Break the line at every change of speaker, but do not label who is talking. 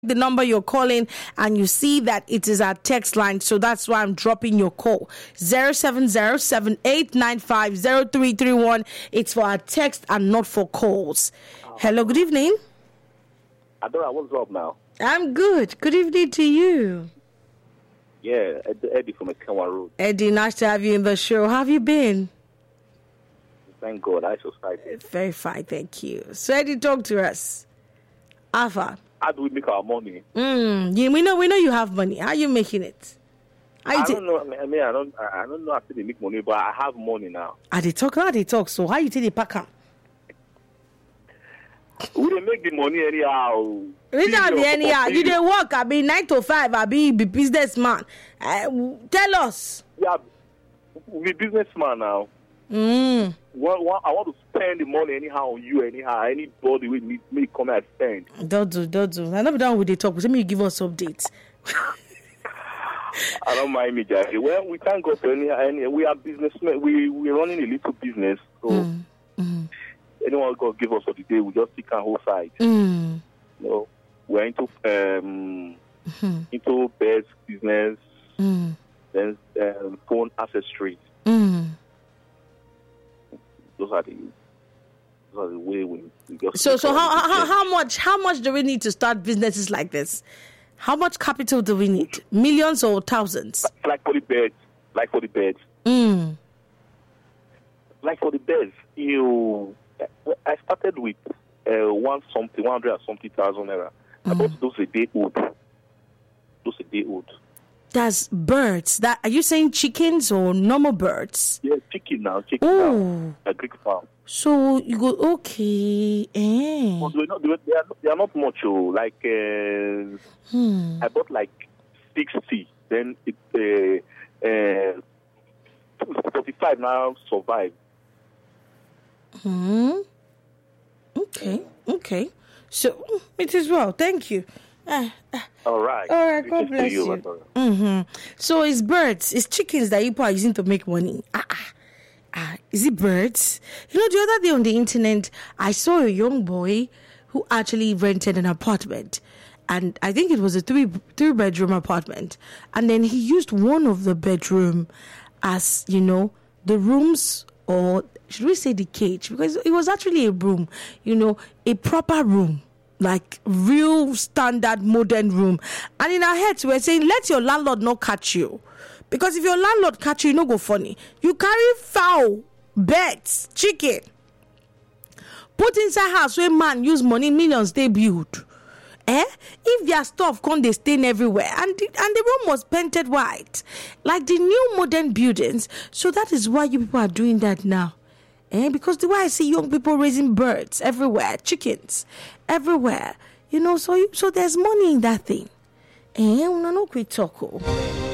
the number you're calling and you see that it is our text line, so that's why I'm dropping your call. 070-7895-0331. It's for our text and not for calls. Hello, good evening.
Adora, what's up now?
I'm good. Good evening to you.
Yeah, Eddie from Ekenwa Road.
Eddie, nice to have you in the show. How have you been?
Thank God, I society.
Very fine, thank you. So Eddie, talk to us. Alpha.
How do we make our money?
We know you have money. How are you making it?
I don't know. I don't know how to make money, but I have money now.
They talk. So how you take the pack up?
We don't make the money anyhow.
Anyhow. You don't work. I be 9 to 5. I be businessman. Tell us.
Yeah, we businessman now. I want to spend the money anyhow on you, anyhow. Anybody with me come and spend.
Don't do. I'm not done with the talk. Let me give us updates.
I don't mind me, Jackie. Well, we can't go to any. We are businessmen. We're running a little business. So anyone go give us for the day, we just take our whole side. You know, we're into beds business, then phone accessories. Those are the way we just.
So how much do we need to start businesses like this? How much capital do we need? Millions or thousands?
Like for the beds. Like for the beds, I started with 100,000 naira. I bought those a day old.
That's birds. That are you saying chickens or normal birds?
Yeah, chicken now. A Greek farm.
So you go okay.
But they are not much. Like I bought like 60. Then it 45 now survive.
Okay. So it is well. Thank you.
All right.
God bless you. So it's birds, it's chickens that people are using to make money. Is it birds? You know, the other day on the internet, I saw a young boy who actually rented an apartment, and I think it was a three-bedroom apartment, and then he used one of the bedroom as, you know, the rooms, or should we say the cage, because it was actually a room, you know, a proper room. Like real standard modern room. And in our heads, we're saying, let your landlord not catch you. Because if your landlord catch you, no go funny. You carry fowl, birds, chicken. Put inside house where man use money, millions they build. If their stuff come, they stain everywhere. And the room was painted white. Like the new modern buildings. So that is why you people are doing that now. Because the way I see young people raising birds everywhere, chickens everywhere, you know, so there's money in that thing. No quit talk.